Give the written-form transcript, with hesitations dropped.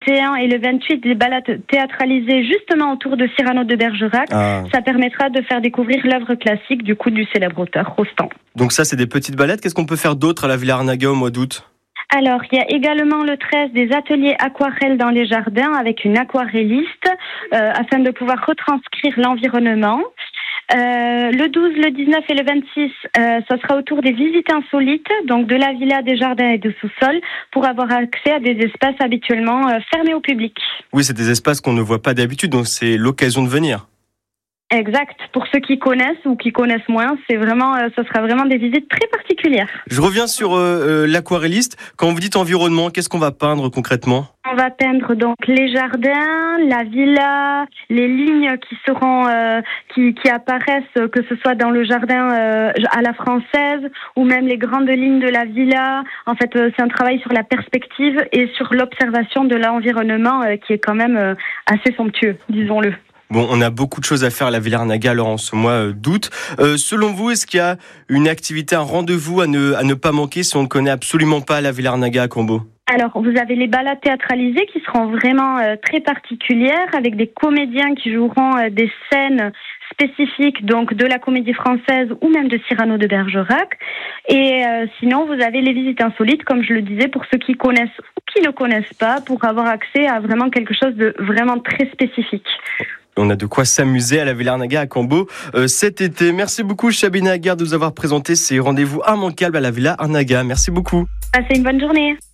21 et le 28 des balades théâtralisées justement autour de Cyrano de Bergerac. Ça permettra de faire découvrir l'œuvre classique du célèbre auteur Rostand. Donc ça, c'est des petites balades. Qu'est-ce qu'on peut faire d'autre à la Villa Arnaga au mois d'août ? Alors, il y a également le 13 des ateliers aquarelles dans les jardins avec une aquarelliste afin de pouvoir retranscrire l'environnement. Le 12, le 19 et le 26, ça sera autour des visites insolites, donc de la villa, des jardins et de sous-sol, pour avoir accès à des espaces habituellement fermés au public. Oui, c'est des espaces qu'on ne voit pas d'habitude, donc c'est l'occasion de venir. Exact. Pour ceux qui connaissent ou qui connaissent moins, ce sera vraiment des visites très particulières. Je reviens sur l'aquarelliste. Quand vous dites environnement, qu'est-ce qu'on va peindre concrètement ? On va peindre donc les jardins, la villa, les lignes qui seront qui apparaissent, que ce soit dans le jardin à la française ou même les grandes lignes de la villa. En fait, c'est un travail sur la perspective et sur l'observation de l'environnement qui est quand même assez somptueux, disons-le. Bon, on a beaucoup de choses à faire à la Villa Arnaga alors en ce mois d'août. Selon vous, est-ce qu'il y a une activité, un rendez-vous à ne pas manquer si on ne connaît absolument pas la Villa Arnaga à Cambo ? Alors, vous avez les balades théâtralisées qui seront vraiment très particulières avec des comédiens qui joueront des scènes spécifiques donc de la comédie française ou même de Cyrano de Bergerac. Et sinon, vous avez les visites insolites, comme je le disais, pour ceux qui connaissent ou qui ne connaissent pas, pour avoir accès à vraiment quelque chose de vraiment très spécifique. On a de quoi s'amuser à la Villa Arnaga à Cambo cet été. Merci beaucoup Chabina Aguerd de nous avoir présenté ces rendez-vous immanquables à la Villa Arnaga. Merci beaucoup. Passez une bonne journée.